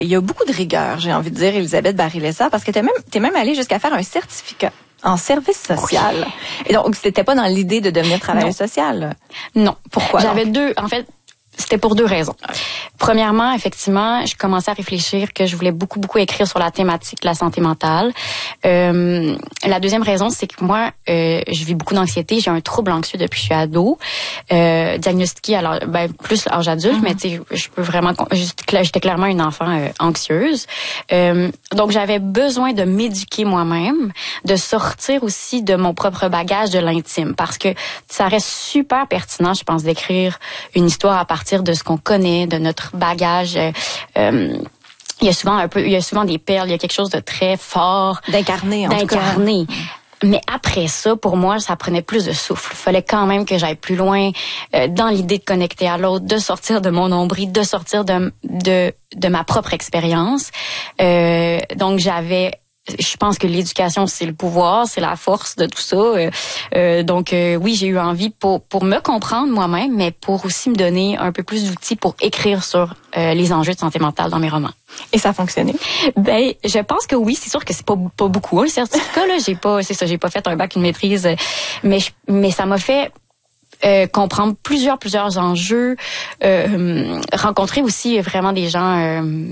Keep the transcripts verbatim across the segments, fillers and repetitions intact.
Il y a beaucoup de rigueur, j'ai envie de dire, Elisabeth Barry-Lessard, parce que t'es même, t'es même allée jusqu'à faire un certificat en service social. Oui. Et donc, c'était pas dans l'idée de devenir travailleuse sociale? Non. Pourquoi? J'avais deux, en fait, c'était pour deux raisons. Ouais. Premièrement, effectivement, je commençais à réfléchir que je voulais beaucoup, beaucoup écrire sur la thématique de la santé mentale. Euh, la deuxième raison, c'est que moi, euh, je vis beaucoup d'anxiété. J'ai un trouble anxieux depuis que je suis ado. Euh, diagnostiqué, alors, ben, plus l'âge adulte, mm-hmm. mais tu sais, je peux vraiment, j'étais clairement une enfant euh, anxieuse. Euh, donc, j'avais besoin de m'éduquer moi-même, de sortir aussi de mon propre bagage de l'intime, parce que ça reste super pertinent, je pense, d'écrire une histoire à partir de ce qu'on connaît, de notre bagage. Euh, euh, il y a souvent un peu, il y a souvent des perles, il y a quelque chose de très fort. D'incarné, en tout cas. D'incarné. Mais après ça, pour moi, ça prenait plus de souffle. Il fallait quand même que j'aille plus loin euh, dans l'idée de connecter à l'autre, de sortir de mon nombril, de sortir de de, de ma propre expérience. Euh, donc, j'avais Je pense que l'éducation, c'est le pouvoir, c'est la force de tout ça. Euh, euh, donc, euh, oui, j'ai eu envie pour pour me comprendre moi-même, mais pour aussi me donner un peu plus d'outils pour écrire sur euh, les enjeux de santé mentale dans mes romans. Et ça a fonctionné? Ben, je pense que oui. C'est sûr que c'est pas pas beaucoup. Hein, le certificat, là, j'ai pas, c'est ça, j'ai pas fait un bac, une maîtrise, mais je, mais ça m'a fait Euh, comprendre plusieurs plusieurs enjeux, euh, rencontrer aussi vraiment des gens euh,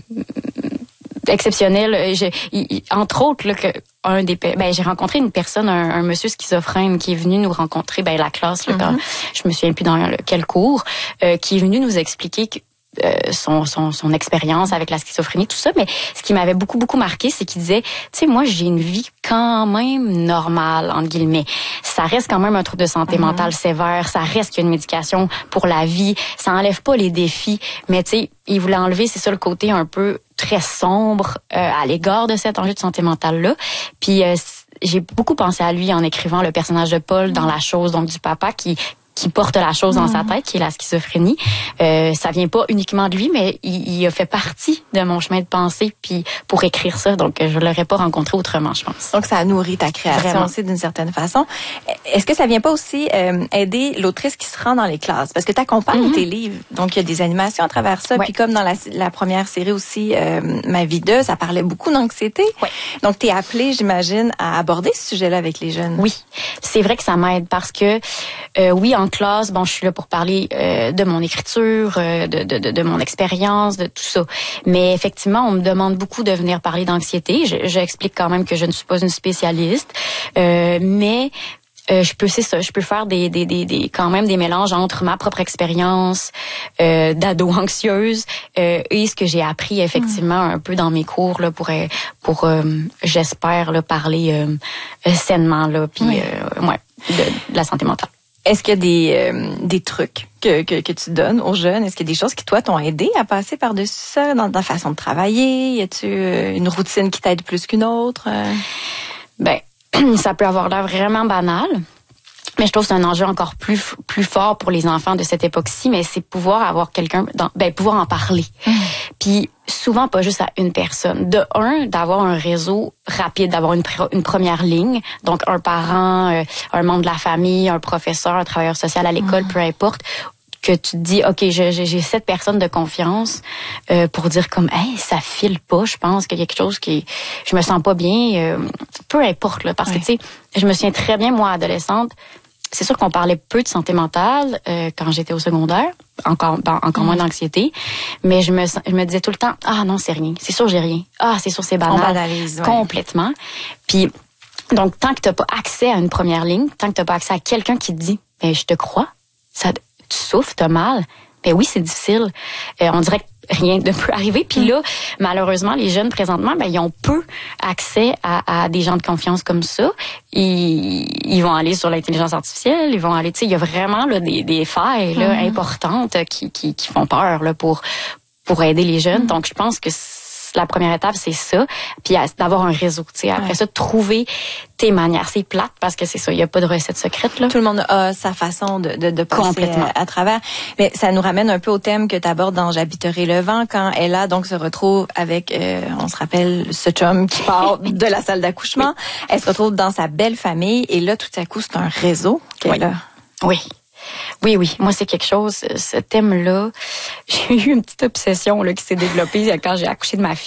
exceptionnels. J'ai, il, entre autres, là, que un des, ben j'ai rencontré une personne, un, un monsieur schizophrène qui est venu nous rencontrer, ben la classe, là, mm-hmm. quand je me souviens plus dans le, quel cours, euh, qui est venu nous expliquer que Euh, son son son expérience avec la schizophrénie, tout ça, mais ce qui m'avait beaucoup beaucoup marqué, c'est qu'il disait, tu sais, moi j'ai une vie quand même normale entre guillemets. Ça reste quand même un trouble de santé mm-hmm. mentale sévère, ça reste qu'il y a une médication pour la vie, ça enlève pas les défis, mais tu sais, il voulait enlever, c'est ça le côté un peu très sombre euh, à l'égard de cet enjeu de santé mentale là. Puis euh, j'ai beaucoup pensé à lui en écrivant le personnage de Paul dans La Chose, donc du papa qui qui porte la chose dans mmh. sa tête, qui est la schizophrénie. Euh, ça vient pas uniquement de lui, mais il, il a fait partie de mon chemin de pensée puis pour écrire ça. Donc, je l'aurais pas rencontré autrement, je pense. Donc, ça a nourri ta création Vraiment. aussi d'une certaine façon. Est-ce que ça vient pas aussi euh, aider l'autrice qui se rend dans les classes? Parce que tu accompagnes mmh. tes livres. Donc, il y a des animations à travers ça. Ouais. Puis comme dans la, la première série aussi, euh, Ma vie d'eux, ça parlait beaucoup d'anxiété. Ouais. Donc, tu es appelée, j'imagine, à aborder ce sujet-là avec les jeunes. Oui, c'est vrai que ça m'aide parce que, euh, oui, en classe, bon, je suis là pour parler euh, de mon écriture, euh, de, de, de, de mon expérience, de tout ça. Mais effectivement, on me demande beaucoup de venir parler d'anxiété. Je, j'explique quand même que je ne suis pas une spécialiste, euh, mais euh, je peux, c'est ça, je peux faire des, des, des, des, quand même des mélanges entre ma propre expérience euh, d'ado anxieuse euh, et ce que j'ai appris effectivement mmh. un peu dans mes cours là pour, pour euh, j'espère là parler euh, sainement là, puis oui. euh, ouais, de, de la santé mentale. Est-ce qu'il y a des, euh, des trucs que, que, que tu donnes aux jeunes? Est-ce qu'il y a des choses qui, toi, t'ont aidé à passer par-dessus ça dans ta façon de travailler? Y a-tu euh, une routine qui t'aide plus qu'une autre? Euh? Ben, ça peut avoir l'air vraiment banal, mais je trouve que c'est un enjeu encore plus plus fort pour les enfants de cette époque-ci, mais c'est pouvoir avoir quelqu'un, dans, ben pouvoir en parler. Mmh. Puis souvent pas juste à une personne. De un, d'avoir un réseau rapide, d'avoir une, pr- une première ligne, donc un parent, euh, un membre de la famille, un professeur, un travailleur social à l'école, mmh. peu importe, que tu te dis, OK, je, je, j'ai cette personne de confiance euh, pour dire comme, hey, ça file pas, je pense qu'il y a quelque chose qui, je me sens pas bien, euh, peu importe, là, parce oui. que, tu sais, je me souviens très bien, moi, adolescente, c'est sûr qu'on parlait peu de santé mentale euh, quand j'étais au secondaire, encore ben, encore mmh. moins d'anxiété, mais je me je me disais tout le temps, ah non, c'est rien, c'est sûr j'ai rien, ah c'est sûr c'est banal, on banalise, ouais. complètement. Puis donc tant que t'as pas accès à une première ligne, tant que t'as pas accès à quelqu'un qui te dit, ben je te crois, ça tu souffres, t'as mal, ben oui c'est difficile, euh, on dirait que rien ne peut arriver. Puis là, malheureusement, les jeunes présentement, ben ils ont peu accès à, à des gens de confiance comme ça. Ils, ils vont aller sur l'intelligence artificielle, ils vont aller, tu sais, il y a vraiment là des, des failles là mm-hmm. importantes qui, qui qui font peur là pour pour aider les jeunes. Mm-hmm. Donc je pense que la première étape, c'est ça. Puis d'avoir un réseau, tu sais. Après ouais. ça, trouver tes manières. C'est plate parce que c'est ça, il n'y a pas de recette secrète, là. Tout le monde a sa façon de, de, de passer à, à travers. Mais ça nous ramène un peu au thème que tu abordes dans J'habiterai le vent, quand Ella donc se retrouve avec, euh, on se rappelle, ce chum qui part de la salle d'accouchement. Oui. Elle se retrouve dans sa belle famille et là, tout à coup, c'est un réseau qu'elle oui. a. Oui. Oui, oui. Moi, c'est quelque chose, ce thème-là, j'ai eu une petite obsession là, qui s'est développée quand j'ai accouché de ma fille.